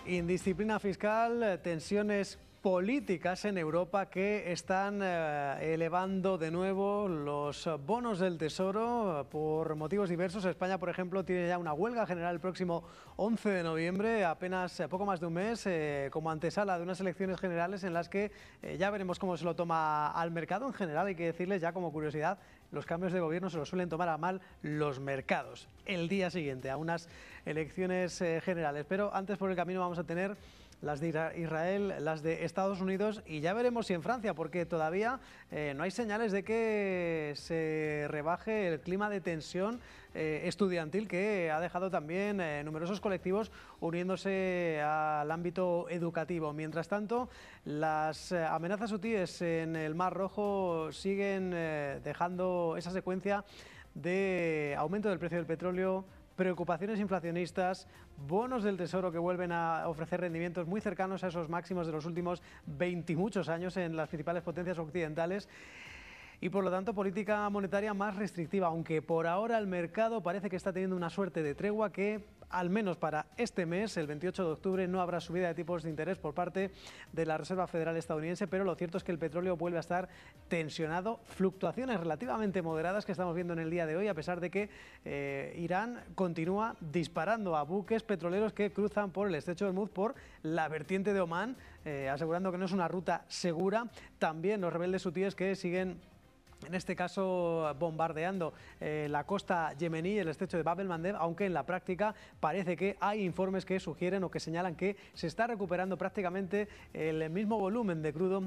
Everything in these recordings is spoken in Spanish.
Indisciplina fiscal, tensiones políticas en Europa que están elevando de nuevo los bonos del Tesoro por motivos diversos. España, por ejemplo, tiene ya una huelga general el próximo 11 de noviembre, apenas poco más de un mes, como antesala de unas elecciones generales en las que ya veremos cómo se lo toma al mercado en general. Hay que decirles ya como curiosidad, los cambios de gobierno se los suelen tomar a mal los mercados el día siguiente a unas elecciones generales. Pero antes por el camino vamos a tener las de Israel, las de Estados Unidos y ya veremos si en Francia, porque todavía no hay señales de que se rebaje el clima de tensión estudiantil que ha dejado también numerosos colectivos uniéndose al ámbito educativo. Mientras tanto, las amenazas hutíes en el Mar Rojo siguen dejando esa secuencia de aumento del precio del petróleo, preocupaciones inflacionistas, bonos del Tesoro que vuelven a ofrecer rendimientos muy cercanos a esos máximos de los últimos 20 y muchos años en las principales potencias occidentales y por lo tanto política monetaria más restrictiva, aunque por ahora el mercado parece que está teniendo una suerte de tregua que al menos para este mes, el 28 de octubre, no habrá subida de tipos de interés por parte de la Reserva Federal estadounidense, pero lo cierto es que el petróleo vuelve a estar tensionado, fluctuaciones relativamente moderadas que estamos viendo en el día de hoy, a pesar de que Irán continúa disparando a buques petroleros que cruzan por el estrecho de Hormuz por la vertiente de Omán, asegurando que no es una ruta segura. También los rebeldes hutíes que siguen, en este caso, bombardeando la costa yemení, el estrecho de Bab el-Mandeb, aunque en la práctica parece que hay informes que sugieren o que señalan que se está recuperando prácticamente el mismo volumen de crudo,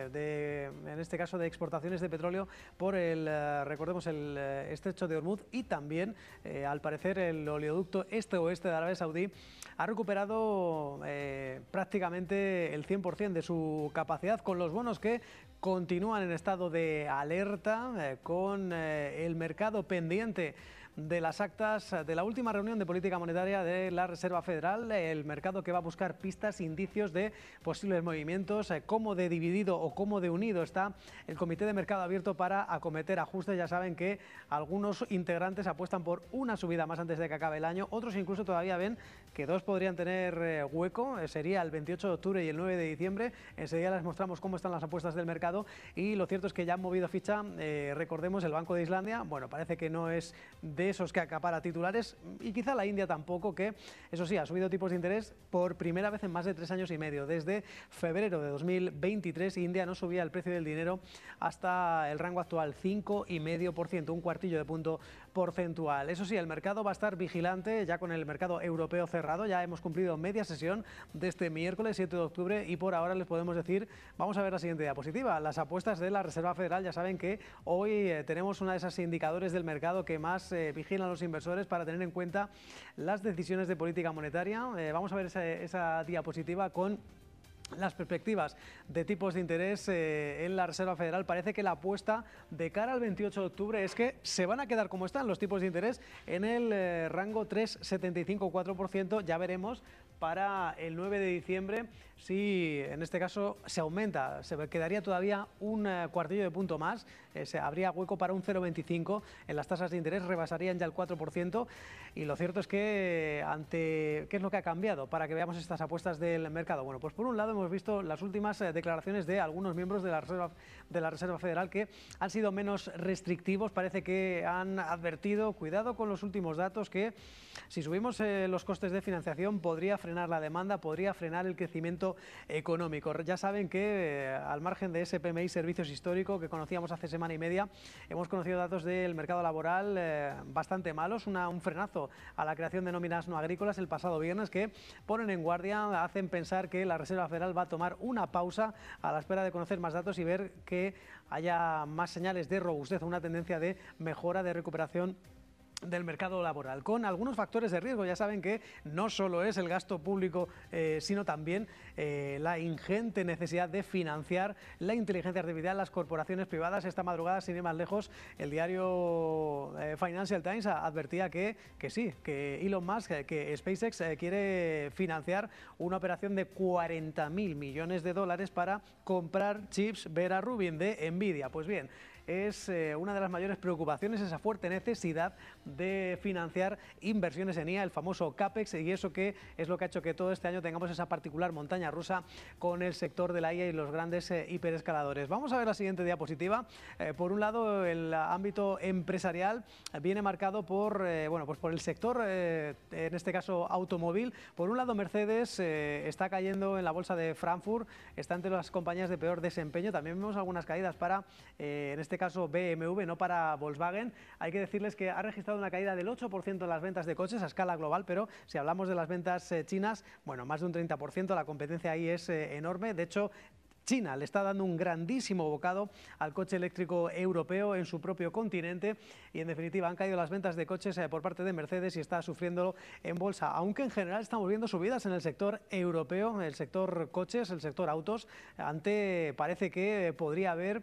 en este caso de exportaciones de petróleo por recordemos, el estrecho de Hormuz y también, al parecer, el oleoducto este-oeste de Arabia Saudí ha recuperado prácticamente el 100% de su capacidad, con los bonos que continúan en estado de alerta, con el mercado pendiente de las actas de la última reunión de política monetaria de la Reserva Federal, el mercado que va a buscar pistas, indicios de posibles movimientos, cómo de dividido o cómo de unido está el Comité de Mercado Abierto para acometer ajustes. Ya saben que algunos integrantes apuestan por una subida más antes de que acabe el año, otros incluso todavía ven que dos podrían tener hueco, sería el 28 de octubre y el 9 de diciembre, enseguida les mostramos cómo están las apuestas del mercado y lo cierto es que ya han movido ficha, recordemos, el Banco de Islandia, bueno, parece que no es de esos que acapara titulares y quizá la India tampoco, que eso sí, ha subido tipos de interés por primera vez en más de 3 años y medio. Desde febrero de 2023 India no subía el precio del dinero hasta el rango actual, 5,5%, un cuartillo de punto porcentual. Eso sí, el mercado va a estar vigilante ya con el mercado europeo cerrado, ya hemos cumplido media sesión de este miércoles 7 de octubre y por ahora les podemos decir, vamos a ver la siguiente diapositiva, las apuestas de la Reserva Federal. Ya saben que hoy tenemos una de esas indicadores del mercado que más vigilan los inversores para tener en cuenta las decisiones de política monetaria. Vamos a ver esa diapositiva con las perspectivas de tipos de interés en la Reserva Federal. Parece que la apuesta de cara al 28 de octubre es que se van a quedar como están los tipos de interés en el rango 3,75-4%. Ya veremos para el 9 de diciembre si en este caso se aumenta, se quedaría todavía un cuartillo de punto más, habría hueco para un 0,25 en las tasas de interés, rebasarían ya el 4% y lo cierto es que ¿qué es lo que ha cambiado para que veamos estas apuestas del mercado? Bueno, pues por un lado hemos visto las últimas declaraciones de algunos miembros de la Reserva Federal que han sido menos restrictivos, parece que han advertido, cuidado con los últimos datos, que si subimos los costes de financiación podría frenar la demanda, podría frenar el crecimiento económico. Ya saben que al margen de ese PMI servicios histórico que conocíamos hace semana y media, hemos conocido datos del mercado laboral bastante malos, un frenazo a la creación de nóminas no agrícolas el pasado viernes que ponen en guardia, hacen pensar que la Reserva Federal va a tomar una pausa a la espera de conocer más datos y ver que haya más señales de robustez, una tendencia de mejora, de recuperación del mercado laboral, con algunos factores de riesgo. Ya saben que no solo es el gasto público, sino también la ingente necesidad de financiar la inteligencia artificial, las corporaciones privadas. Esta madrugada, sin ir más lejos, el diario Financial Times advertía que sí, que Elon Musk, que SpaceX quiere financiar una operación de 40.000 millones de dólares para comprar chips Vera Rubin de Nvidia. Pues bien, es una de las mayores preocupaciones, esa fuerte necesidad de financiar inversiones en IA, el famoso CAPEX, y eso que es lo que ha hecho que todo este año tengamos esa particular montaña rusa con el sector de la IA y los grandes hiperescaladores. Vamos a ver la siguiente diapositiva. Por un lado, el ámbito empresarial viene marcado por, pues por el sector, en este caso automóvil. Por un lado, Mercedes está cayendo en la bolsa de Frankfurt, está entre las compañías de peor desempeño. También vemos algunas caídas para, en este caso, BMW, no para Volkswagen. Hay que decirles que ha registrado una caída del 8% en las ventas de coches a escala global, pero si hablamos de las ventas chinas, bueno, más de un 30%, la competencia ahí es enorme. De hecho, China le está dando un grandísimo bocado al coche eléctrico europeo en su propio continente y, en definitiva, han caído las ventas de coches por parte de Mercedes y está sufriéndolo en bolsa, aunque en general estamos viendo subidas en el sector europeo, el sector coches, el sector autos. Parece que podría haber,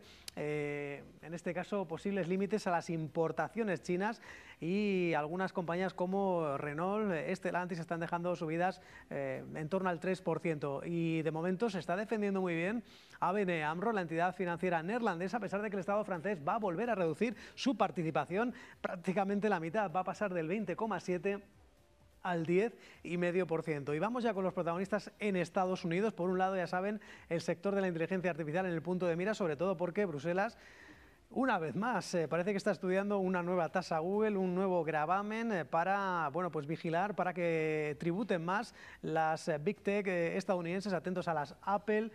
en este caso, posibles límites a las importaciones chinas, y algunas compañías como Renault, Stellantis están dejando subidas en torno al 3%, y de momento se está defendiendo muy bien ABN AMRO, la entidad financiera neerlandesa, a pesar de que el Estado francés va a volver a reducir su participación prácticamente la mitad, va a pasar del 20,7% al 10,5%. Y vamos ya con los protagonistas en Estados Unidos. Por un lado, ya saben, el sector de la inteligencia artificial en el punto de mira, sobre todo porque Bruselas, una vez más, parece que está estudiando una nueva tasa Google, un nuevo gravamen para, pues vigilar, para que tributen más las Big Tech estadounidenses, atentos a las Apple,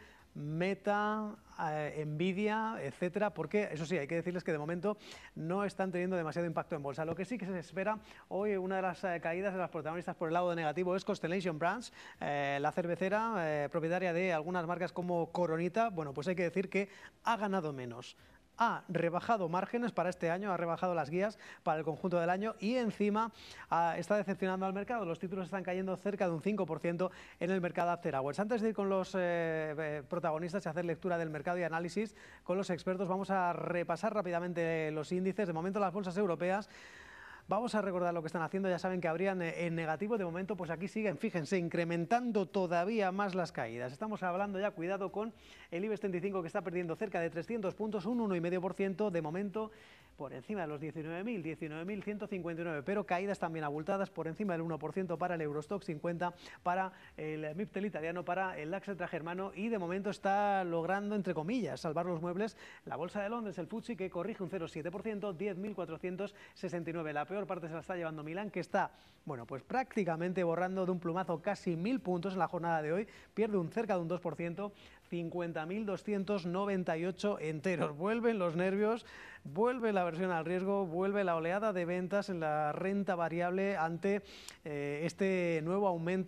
Meta, Nvidia, etcétera, porque eso sí, hay que decirles que de momento no están teniendo demasiado impacto en bolsa. Lo que sí que se espera hoy, una de las caídas de las protagonistas por el lado negativo es Constellation Brands, la cervecera propietaria de algunas marcas como Coronita. Bueno, pues hay que decir que ha ganado menos, ha rebajado márgenes para este año, ha rebajado las guías para el conjunto del año y encima está decepcionando al mercado. Los títulos están cayendo cerca de un 5% en el mercado after hours. Antes de ir con los protagonistas y hacer lectura del mercado y análisis con los expertos, vamos a repasar rápidamente los índices. De momento, las bolsas europeas, vamos a recordar lo que están haciendo. Ya saben que habrían en negativo. De momento, pues aquí siguen, fíjense, incrementando todavía más las caídas. Estamos hablando ya, cuidado con el IBEX 35, que está perdiendo cerca de 300 puntos, un 1,5%. De momento, por encima de los 19.000, 19.159, pero caídas también abultadas por encima del 1% para el Eurostoxx 50, para el MIPTEL italiano, para el DAX germano, y de momento está logrando, entre comillas, salvar los muebles la bolsa de Londres, el FTSE, que corrige un 0,7%, 10.469. La peor parte se la está llevando Milán, que está, pues prácticamente borrando de un plumazo casi 1.000 puntos en la jornada de hoy, pierde cerca de un 2%, 50.298 enteros. Vuelven los nervios, vuelve la aversión al riesgo, vuelve la oleada de ventas en la renta variable ante este nuevo aumento